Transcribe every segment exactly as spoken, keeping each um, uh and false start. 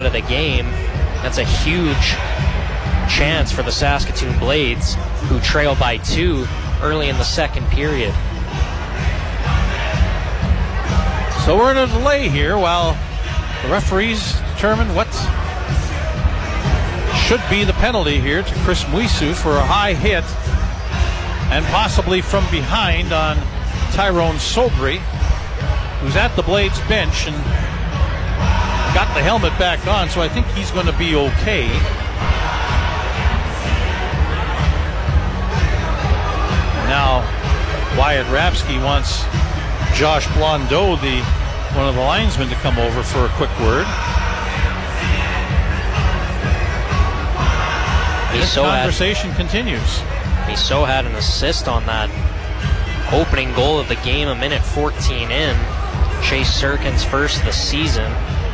of the game. That's a huge chance for the Saskatoon Blades, who trail by two early in the second period. So we're in a delay here while the referees determine what should be the penalty here to Chris Mwisu for a high hit and possibly from behind on Tyrone Sobry, who's at the Blades bench and got the helmet back on, so I think he's going to be okay. Now Wyatt Rapsky wants Josh Blondeau, the one of the linesmen, to come over for a quick word. This so conversation had, continues. He so had an assist on that opening goal of the game, a minute fourteen in. Chase Sirkin's first this season.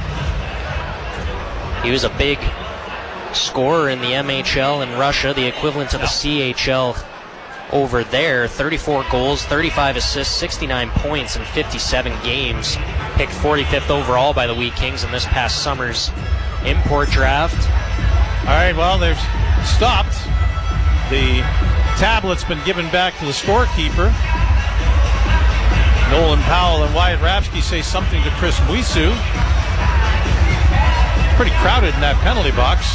He was a big scorer in the M H L in Russia, the equivalent to the C H L over there. thirty-four goals, thirty-five assists, sixty-nine points in fifty-seven games. Picked forty-fifth overall by the Wheat Kings in this past summer's import draft. All right, well, they've stopped. The tablet's been given back to the scorekeeper. Nolan Powell and Wyatt Rapsky say something to Chris Mwisu. Pretty crowded in that penalty box.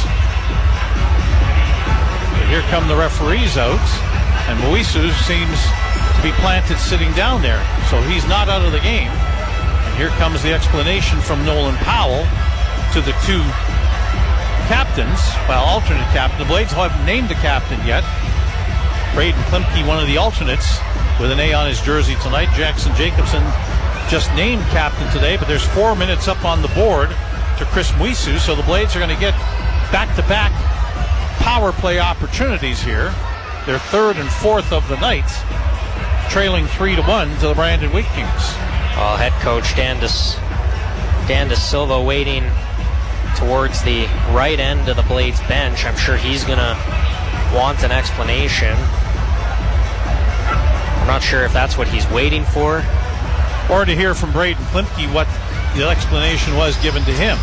But here come the referees out, and Mwisu seems to be planted sitting down there, so he's not out of the game. And here comes the explanation from Nolan Powell to the two captains, well, alternate captain. The Blades haven't named the captain yet. Braden Klimke, one of the alternates, with an A on his jersey tonight. Jackson Jacobson just named captain today, but there's four minutes up on the board to Chris Mwisu, so the Blades are going to get back-to-back power play opportunities here. Their third and fourth of the night, trailing three to one to the Brandon Wheat Kings. Well, head coach Dan De, Dan De Silva waiting towards the right end of the Blades bench. I'm sure he's going to want an explanation. I'm not sure if that's what he's waiting for. Or to hear from Braden Klimke what the explanation was given to him.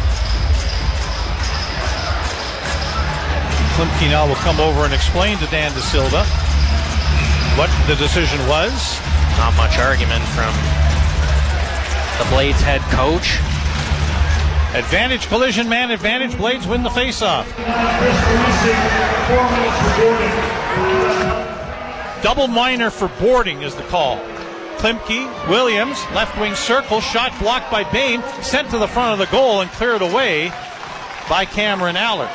Klimke now will come over and explain to Dan De Silva what the decision was. Not much argument from the Blades head coach. Advantage, collision, man advantage. Blades win the face-off. Double minor for boarding is the call. Klimke, Williams, left wing circle, shot blocked by Bain, sent to the front of the goal and cleared away by Cameron Allard.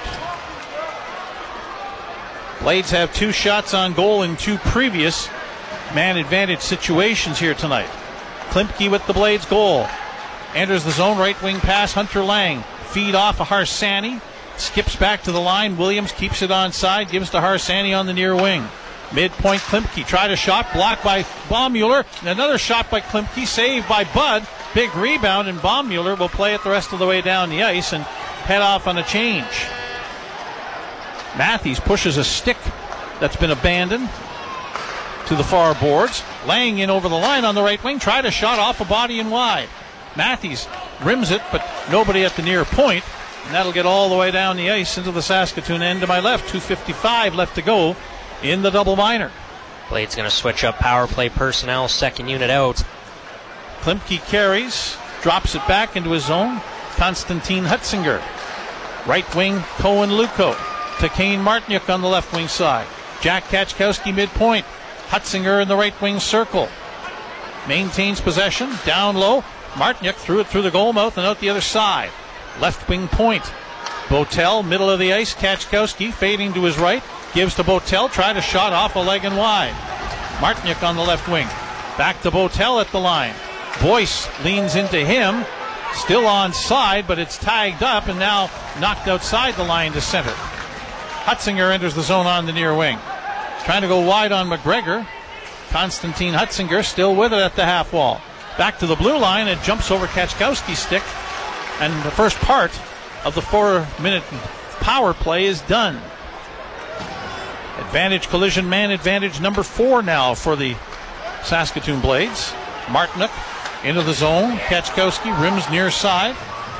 Blades have two shots on goal in two previous man advantage situations here tonight. Klimke with the Blades goal. Enters the zone, right wing pass, Hunter Lang. Feed off a Harsani. Skips back to the line. Williams keeps it onside, gives to Harsani on the near wing. Midpoint, Klimke tried a shot, blocked by Baummuller. And another shot by Klimke, saved by Budd. Big rebound, and Baummuller will play it the rest of the way down the ice and head off on a change. Matthews pushes a stick that's been abandoned to the far boards. Lang in over the line on the right wing, tried a shot off a body and wide. Matthews rims it, but nobody at the near point, and that'll get all the way down the ice into the Saskatoon end to my left. two fifty-five left to go in the double minor. Blades going to switch up power play personnel, second unit out. Klimke carries, drops it back into his zone. Konstantin Hutzinger. Right wing, Cohen Luco to Kane Martiniuk on the left wing side. Jack Kaczkowski midpoint. Hutzinger in the right wing circle. Maintains possession, down low. Martiniuk threw it through the goal mouth and out the other side. Left wing point. Botel, middle of the ice. Kaczkowski fading to his right. Gives to Botel. Tried a shot off a leg and wide. Martiniuk on the left wing. Back to Botel at the line. Boyce leans into him. Still onside, but it's tagged up and now knocked outside the line to center. Hutzinger enters the zone on the near wing. Trying to go wide on McGregor. Konstantin Hutzinger still with it at the half wall. Back to the blue line and jumps over Kaczkowski's stick. And the first part of the four-minute power play is done. Advantage, collision, man advantage number four now for the Saskatoon Blades. Martiniuk into the zone. Kaczkowski rims near side.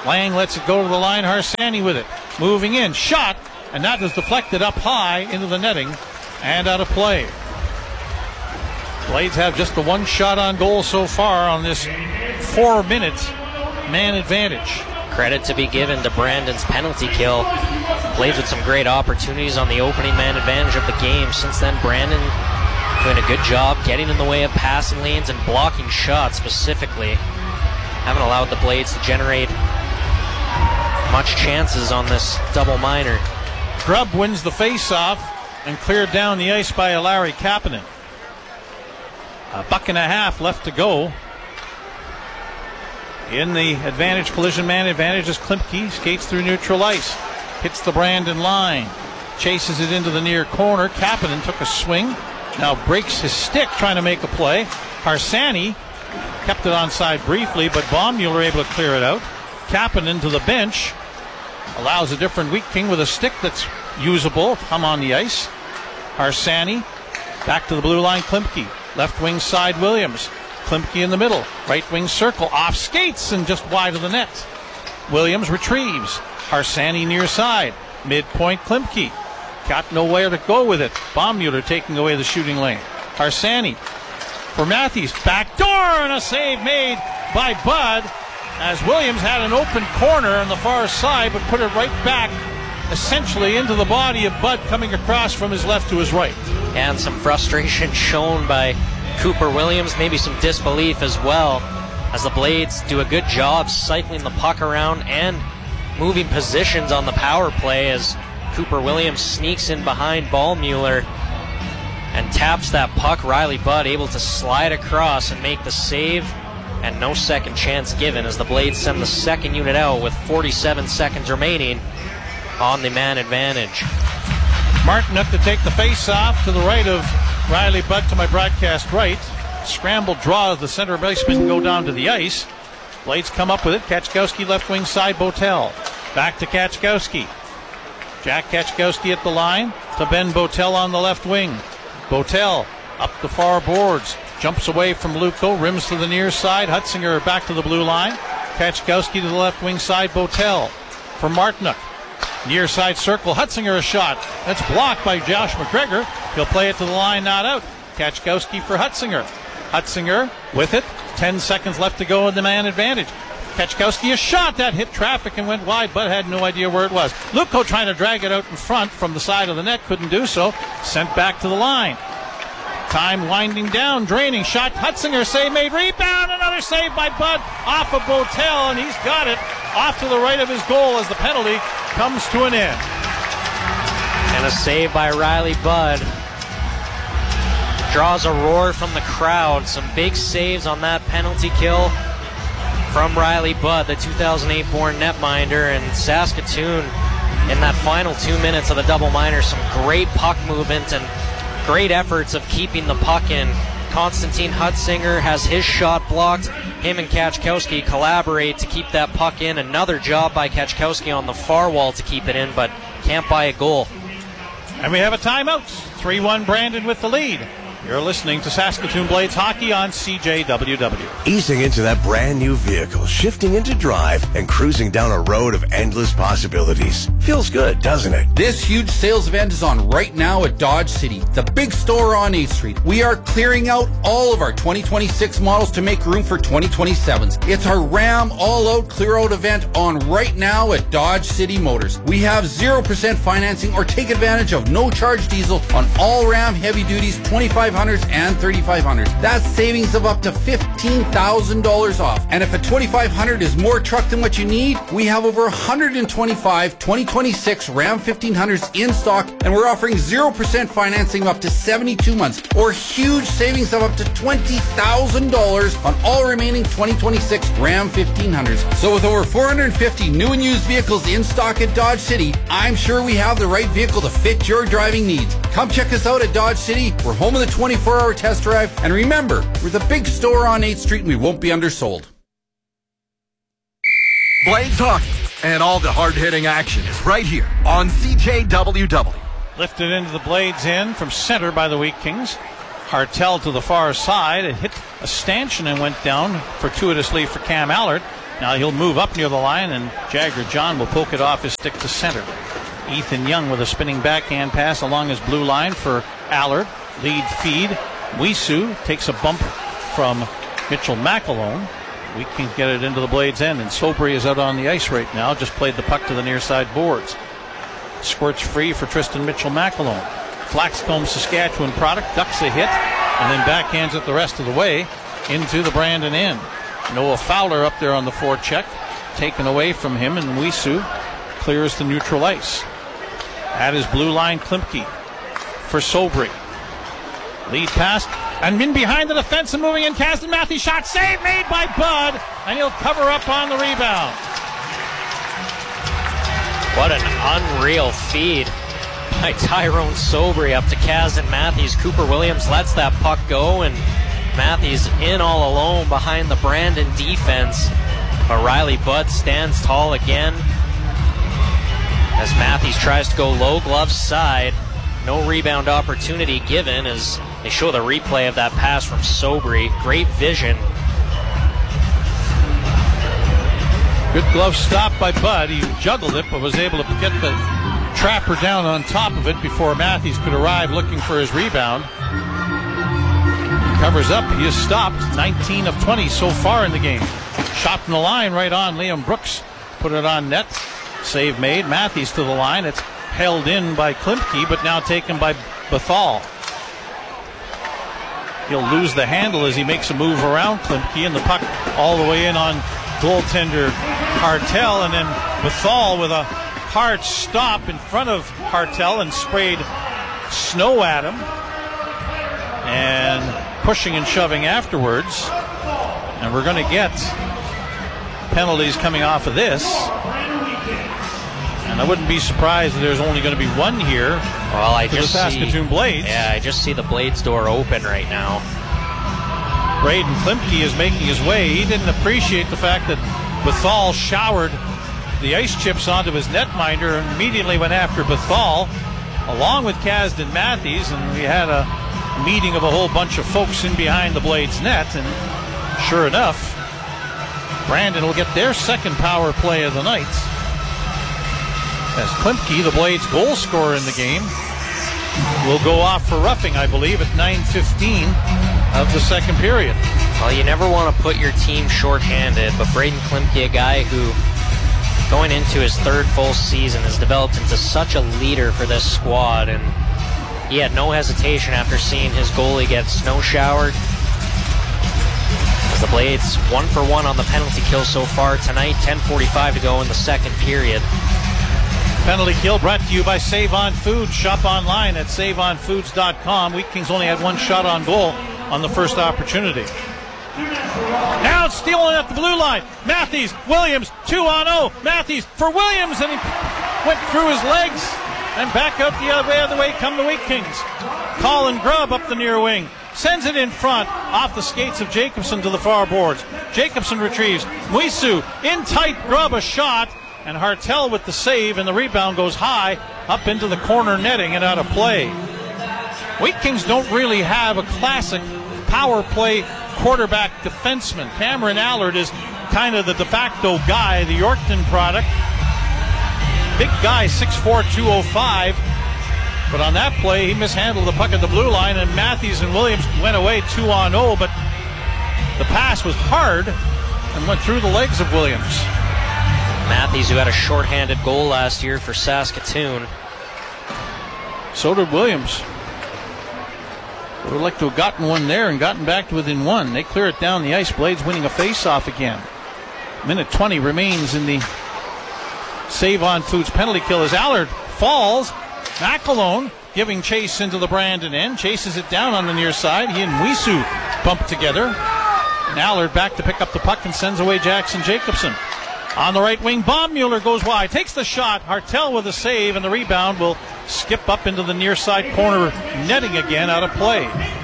Lang lets it go to the line. Harsanyi with it. Moving in. Shot. And that is deflected up high into the netting and out of play. Blades have just the one shot on goal so far on this four-minute man advantage. Credit to be given to Brandon's penalty kill. Blades with some great opportunities on the opening man advantage of the game. Since then, Brandon doing a good job getting in the way of passing lanes and blocking shots specifically. Haven't allowed the Blades to generate much chances on this double minor. Grubb wins the face-off and cleared down the ice by Larry Kapanen. A buck and a half left to go. In the advantage, collision man advantage as Klimpke skates through neutral ice. Hits the Brandon line. Chases it into the near corner. Kapanen took a swing. Now breaks his stick trying to make a play. Harsanyi kept it onside briefly, but Baummuller able to clear it out. Kapanen to the bench. Allows a different Wheat King with a stick that's usable come on the ice. Harsanyi back to the blue line. Klimpke. Left wing side Williams. Klimpke in the middle. Right wing circle. Off skates and just wide of the net. Williams retrieves. Harsanyi near side. Midpoint Klimpke. Got nowhere to go with it. Baummuller taking away the shooting lane. Harsanyi for Matthews. Back door and a save made by Bud as Williams had an open corner on the far side but put it right back essentially into the body of Bud coming across from his left to his right. And some frustration shown by Cooper Williams, maybe some disbelief as well, as the Blades do a good job cycling the puck around and moving positions on the power play as Cooper Williams sneaks in behind Baummuller and taps that puck. Riley Budd able to slide across and make the save, and no second chance given as the Blades send the second unit out with forty-seven seconds remaining on the man advantage. Martinook to take the face-off to the right of Riley Budd to my broadcast right. Scramble draw as the center baseman can go down to the ice. Blades come up with it. Kaczkowski left wing side. Botel back to Kaczkowski. Jack Kaczkowski at the line to Ben Botel on the left wing. Botel up the far boards. Jumps away from Luco. Rims to the near side. Hutzinger back to the blue line. Kaczkowski to the left wing side. Botel for Martinook. Near side circle. Hutzinger a shot. That's blocked by Josh McGregor. He'll play it to the line, not out. Kaczkowski for Hutzinger. Hutzinger with it. Ten seconds left to go in the man advantage. Kaczkowski a shot that hit traffic and went wide, but had no idea where it was. Luco trying to drag it out in front from the side of the net. Couldn't do so. Sent back to the line. Time winding down, draining. Shot. Hutzinger save made. Rebound. Another save by Bud off of Botel, and he's got it off to the right of his goal as the penalty comes to an end. And a save by Riley Budd. Draws a roar from the crowd. Some big saves on that penalty kill from Riley Budd, the two thousand eight born netminder, and Saskatoon in that final two minutes of the double minor. Some great puck movement and great efforts of keeping the puck in. Konstantin Hutzinger has his shot blocked. Him and Kaczkowski collaborate to keep that puck in. Another job by Kaczkowski on the far wall to keep it in, but can't buy a goal. And we have a timeout. three one Brandon with the lead. You're listening to Saskatoon Blades Hockey on C J W W. Easing into that brand new vehicle, shifting into drive, and cruising down a road of endless possibilities. Feels good, doesn't it? This huge sales event is on right now at Dodge City, the big store on eighth Street. We are clearing out all of our twenty twenty-six models to make room for twenty twenty-sevens. It's our Ram all-out clear-out event on right now at Dodge City Motors. We have zero percent financing or take advantage of no-charge diesel on all Ram heavy duties, twenty-five hundreds and thirty-five hundreds. That's savings of up to fifteen thousand dollars off. And if a twenty-five hundred is more truck than what you need, we have over one hundred twenty-five twenty twenty-six Ram fifteen hundreds in stock, and we're offering zero percent financing of up to seventy-two months, or huge savings of up to twenty thousand dollars on all remaining twenty twenty-six Ram fifteen hundreds. So with over four hundred fifty new and used vehicles in stock at Dodge City, I'm sure we have the right vehicle to fit your driving needs. Come check us out at Dodge City. We're home of the twenty-four hour test drive, and remember, we're the big store on eighth Street and we won't be undersold. Blades Hockey and all the hard-hitting action is right here on C J W W. Lifted into the Blades end from center by the Wheat Kings. Hartel to the far side. It hit a stanchion and went down fortuitously for Cam Allard. Now he'll move up near the line, and Jagger John will poke it off his stick to center. Ethan Young with a spinning backhand pass along his blue line for Allard. Lead feed. Wisu takes a bump from Mitchell McAlone. We can get it into the Blades' end, and Sobry is out on the ice right now. Just played the puck to the near side boards. Squirts free for Tristan Mitchell McAlone. Flaxcomb, Saskatchewan product, ducks a hit, and then backhands it the rest of the way into the Brandon end. Noah Fowler up there on the forecheck, taken away from him, and Wisu clears the neutral ice. At his blue line, Klimke for Sobry. Lead pass, and in behind the defense and moving in, Kasdan Matthews shot, save made by Bud, and he'll cover up on the rebound. What an unreal feed by Tyrone Sobry up to Kasdan Matthews. Cooper Williams lets that puck go, and Matthews in all alone behind the Brandon defense. But Riley Budd stands tall again as Matthews tries to go low glove side. No rebound opportunity given as they show the replay of that pass from Sobry. Great vision. Good glove stop by Bud. He juggled it, but was able to get the trapper down on top of it before Matthews could arrive looking for his rebound. He covers up. He is stopped. nineteen of twenty so far in the game. Shot from the line right on Liam Brooks. Put it on net. Save made. Matthews to the line. It's held in by Klimke, but now taken by Bethal. He'll lose the handle as he makes a move around Klimke, and the puck all the way in on goaltender Hartel, and then Bethal with a hard stop in front of Hartel and sprayed snow at him, and pushing and shoving afterwards. And we're going to get penalties coming off of this. And I wouldn't be surprised if there's only going to be one here. Well, I for just the Saskatoon see, Blades. Yeah, I just see the Blades door open right now. Braden Klimke is making his way. He didn't appreciate the fact that Bethal showered the ice chips onto his netminder and immediately went after Bethal along with Kasdan Matthews, and we had a meeting of a whole bunch of folks in behind the Blades net, and sure enough, Brandon will get their second power play of the night as Klimke, the Blades goal scorer in the game, will go off for roughing, I believe, at nine fifteen of the second period. Well, you never want to put your team shorthanded, but Braden Klimke, a guy who, going into his third full season, has developed into such a leader for this squad, and he had no hesitation after seeing his goalie get snow showered. As the Blades one for one on the penalty kill so far tonight, ten forty-five to go in the second period. Penalty kill brought to you by Save On Foods. Shop online at save on foods dot com. Wheat Kings only had one shot on goal on the first opportunity. Now it's stealing at the blue line. Matthews, Williams, two on oh. Matthews for Williams, and he went through his legs and back out the other way. Other way come the Wheat Kings. Colin Grubb up the near wing. Sends it in front off the skates of Jacobson to the far boards. Jacobson retrieves. Wisu in tight. Grubb a shot. And Hartel with the save, and the rebound goes high up into the corner netting and out of play. Wheat Kings don't really have a classic power play quarterback defenseman. Cameron Allard is kind of the de facto guy, the Yorkton product. Big guy, six four, two oh five. But on that play, he mishandled the puck at the blue line, and Matthews and Williams went away two on oh, but the pass was hard and went through the legs of Williams. Matthews, who had a shorthanded goal last year for Saskatoon. So did Williams. Would have liked to have gotten one there and gotten back to within one. They clear it down the ice. Blades winning a face-off again. Minute twenty remains in the Save On Foods penalty kill as Allard falls. McAlone giving chase into the Brandon end. Chases it down on the near side. He and Wisu bump together. And Allard back to pick up the puck and sends away Jackson Jacobson. On the right wing, Baummuller goes wide, takes the shot. Hartel with a save, and the rebound will skip up into the near side corner netting again, out of play.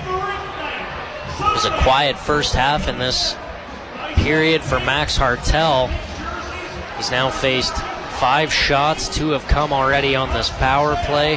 It was a quiet first half in this period for Max Hartel. He's now faced five shots. Two have come already on this power play.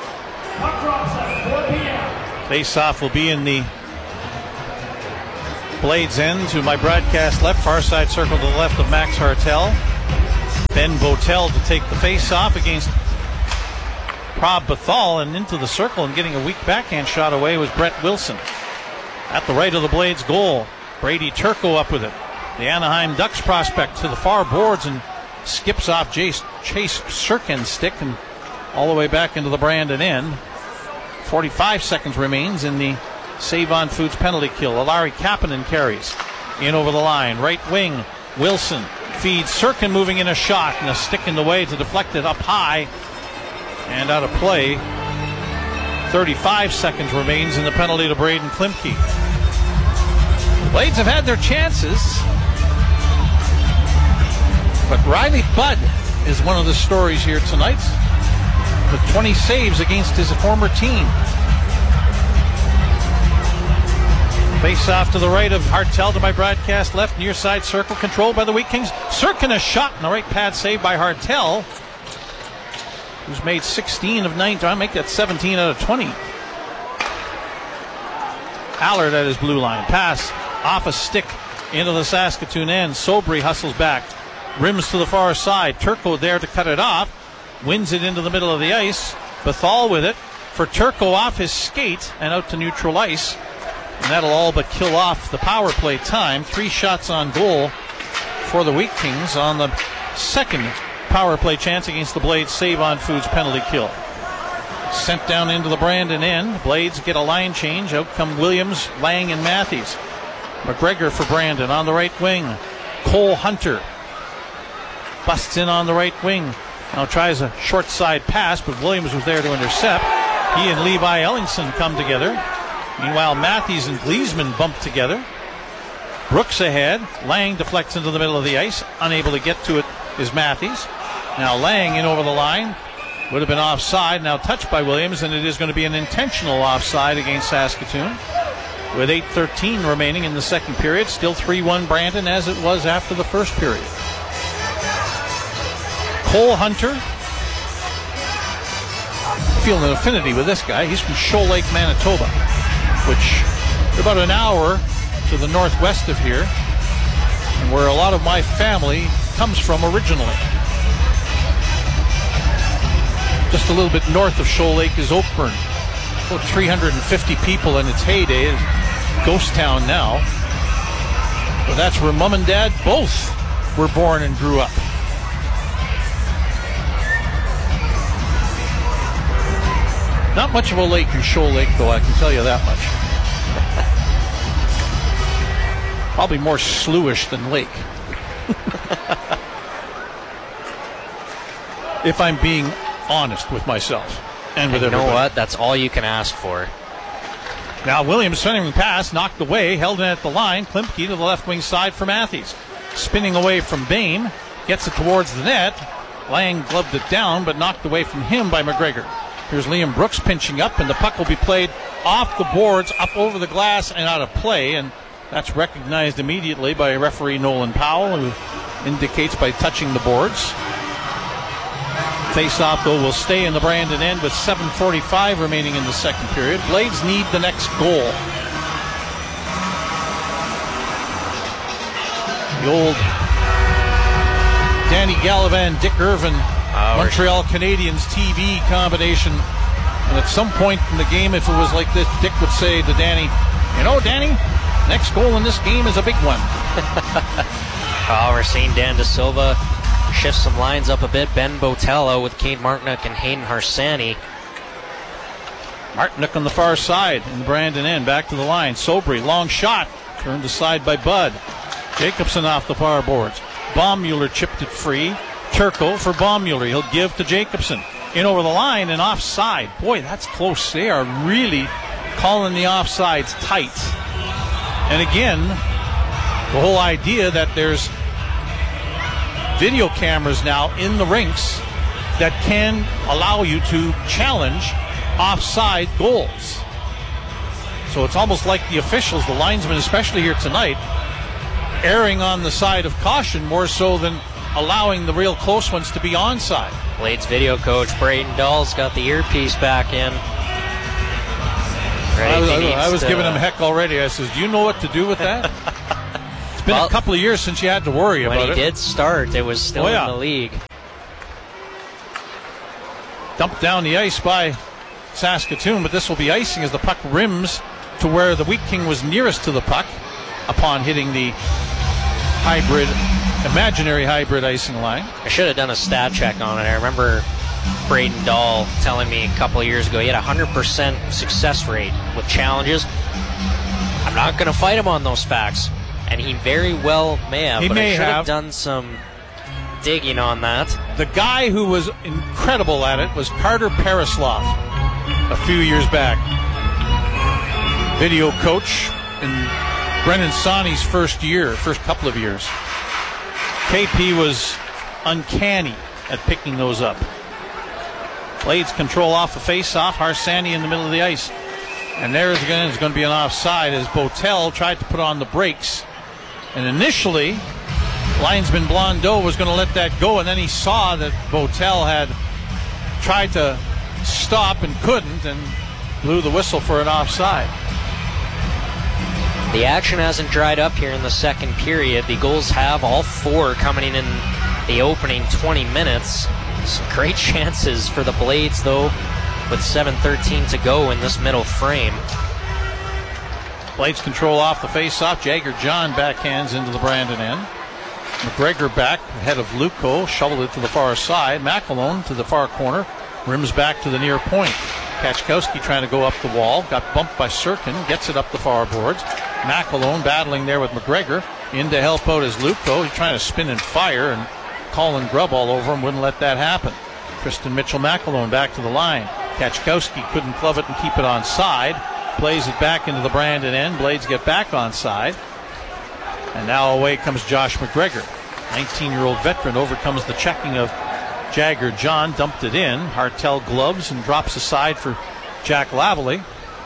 Face-off will be in the Blades end to my broadcast left, far side circle to the left of Max Hartel. Ben Botel to take the face-off against Prob Bethal, and into the circle and getting a weak backhand shot away was Brett Wilson. At the right of the Blades goal, Brady Turco up with it. The Anaheim Ducks prospect to the far boards and skips off Chase, Chase Sirkin's stick and all the way back into the Brandon end. forty-five seconds remains in the Save-On Foods penalty kill. Alari Kapanen carries in over the line. Right wing, Wilson feeds Sirkin, moving in a shot, and a stick in the way to deflect it up high and out of play. thirty-five seconds remains in the penalty to Braden Klimke. The Blades have had their chances, but Riley Budd is one of the stories here tonight, with twenty saves against his former team. Face off to the right of Hartel to my broadcast left, near side circle, controlled by the Wheat Kings. Sirkin a shot in the right pad, saved by Hartel, who's made sixteen of nineteen. I make that seventeen out of twenty. Allard at his blue line. Pass off a stick into the Saskatoon end. Sobry hustles back. Rims to the far side. Turco there to cut it off. Wins it into the middle of the ice. Bethal with it for Turco off his skate and out to neutral ice. And that'll all but kill off the power play time. Three shots on goal for the Wheat Kings on the second power play chance against the Blades Save-On Foods penalty kill. Sent down into the Brandon end. Blades get a line change. Out come Williams, Lang, and Matthews. McGregor for Brandon on the right wing. Cole Hunter busts in on the right wing. Now tries a short side pass, but Williams was there to intercept. He and Levi Ellingson come together. Meanwhile, Matthews and Gleesman bump together. Brooks ahead. Lang deflects into the middle of the ice. Unable to get to it is Matthews. Now Lang in over the line. Would have been offside. Now touched by Williams, and it is going to be an intentional offside against Saskatoon. With eight thirteen remaining in the second period. Still three one Brandon as it was after the first period. Cole Hunter. Feeling an affinity with this guy. He's from Shoal Lake, Manitoba, which is about an hour to the northwest of here, and where a lot of my family comes from originally. Just a little bit north of Shoal Lake is Oakburn. About three hundred fifty people in its heyday. Ghost town now. But that's where Mom and Dad both were born and grew up. Not much of a lake in Shoal Lake, though, I can tell you that much. Probably more sloughish than lake. If I'm being honest with myself and with and you everybody. know what? That's all you can ask for. Now Williams sending the pass, knocked away, held in at the line. Klimke to the left wing side for Matthews. Spinning away from Bame, gets it towards the net. Lang gloved it down, but knocked away from him by McGregor. Here's Liam Brooks pinching up, and the puck will be played off the boards, up over the glass, and out of play. And that's recognized immediately by referee Nolan Powell, who indicates by touching the boards. Face-off, though, will stay in the Brandon end with seven forty-five remaining in the second period. Blades need the next goal. The old Danny Gallivan, Dick Irvin, Oh, Montreal Canadiens T V combination. And at some point in the game, if it was like this, Dick would say to Danny, you know, Danny, next goal in this game is a big one. Oh, we're seeing Dan De Silva shift some lines up a bit. Ben Botello with Kane Martinook and Hayden Harsani. Martinook on the far side in the Brandon end. Back to the line. Sobry, long shot. Turned aside by Budd. Jacobson off the far boards. Baummuller chipped it free. Turco for Baummuller. He'll give to Jacobson. In over the line and offside. Boy, that's close. They are really calling the offsides tight. And again, the whole idea that there's video cameras now in the rinks that can allow you to challenge offside goals. So it's almost like the officials, the linesmen, especially here tonight, erring on the side of caution more so than allowing the real close ones to be onside. Blades video coach Braden Dahl's got the earpiece back in. Right? I was, He I was needs giving to- him heck already. I says, do you know what to do with that? It's been Well, a couple of years since you had to worry when about he it. did start, it was still Oh, yeah. in the league. Dumped down the ice by Saskatoon, but this will be icing as the puck rims to where the Wheat King was nearest to the puck upon hitting the hybrid, imaginary hybrid icing line. I should have done a stat check on it. I remember Braden Dahl telling me a couple of years ago he had a one hundred percent success rate with challenges. I'm not going to fight him on those facts, and he very well may have, He but may I should have have. done some digging on that. The guy who was incredible at it was Carter Perislov a few years back. Video coach in Brennan Sonny's first year, first couple of years. K P was uncanny at picking those up. Blades control off the face-off. Harsanyi in the middle of the ice. And there's again is going to be an offside as Botel tried to put on the brakes. And initially, linesman Blondeau was going to let that go, and then he saw that Botel had tried to stop and couldn't, and blew the whistle for an offside. The action hasn't dried up here in the second period. The goals have all four coming in the opening twenty minutes. Some great chances for the Blades, though, with seven thirteen to go in this middle frame. Blades control off the face-off. Jagger John backhands into the Brandon end. McGregor back ahead of Luco, shoveled it to the far side. McAlone to the far corner, rims back to the near point. Kachkowski trying to go up the wall, got bumped by Sirkin, gets it up the far boards. McAlone battling there with McGregor, in to help out is Luco. He's trying to spin and fire, and Colin Grubb all over him, wouldn't let that happen. Tristan Mitchell McAlone back to the line. Kachkowski couldn't glove it and keep it on side. Plays it back into the Brandon end. Blades get back on side. And now away comes Josh McGregor. nineteen-year-old veteran overcomes the checking of Jagger John, dumped it in. Hartel gloves and drops aside for Jack Lavalley.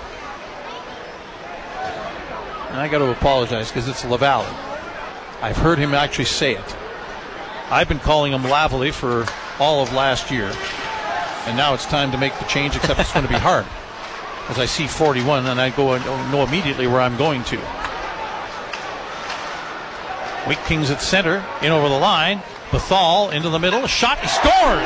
And I got to apologize because it's Lavalley. I've heard him actually say it. I've been calling him Lavalley for all of last year. And now it's time to make the change, except it's going to be hard. As I see forty-one, and I go and know immediately where I'm going to. Wheat Kings at center, in over the line. Bethal into the middle, a shot, he scores!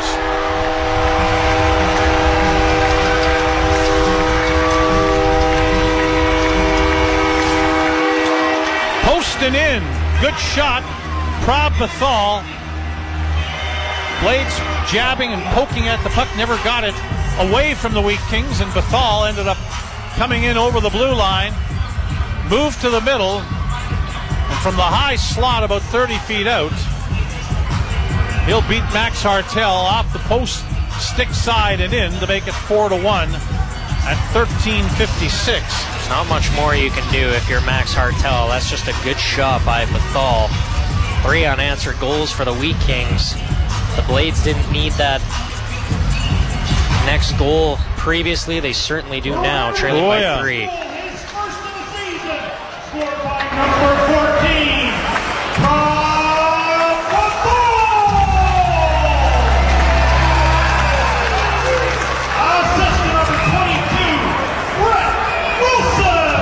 Post and in, good shot, Prab Bethal. Blades jabbing and poking at the puck, never got it away from the Wheat Kings, and Bethal ended up coming in over the blue line, moved to the middle, and from the high slot about thirty feet out, he'll beat Max Hartel off the post, stick side and in to make it four to one at thirteen fifty-six. There's not much more you can do if you're Max Hartel. That's just a good shot by Bethal. Three unanswered goals for the Wheat Kings. The Blades didn't need that next goal previously. They certainly do now, trailing Oh, by yeah. three. Number fourteen, Prab Bethal. Assistant number twenty-two, Brett Wilson.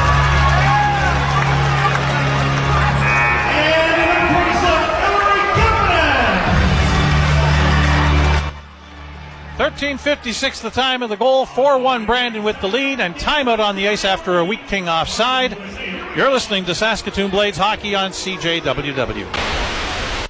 And number twenty-seven, Emery Kempenen. thirteen fifty-six the time of the goal, four one Brandon with the lead, and timeout on the ice after a Wheat King offside. You're listening to Saskatoon Blades Hockey on C J W W.